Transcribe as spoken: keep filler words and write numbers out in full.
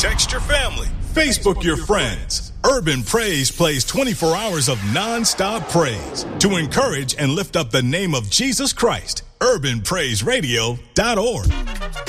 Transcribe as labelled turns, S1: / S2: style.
S1: Text your family. Facebook your friends. Urban Praise plays twenty-four hours of non-stop praise to encourage and lift up the name of Jesus Christ. urban praise radio dot org.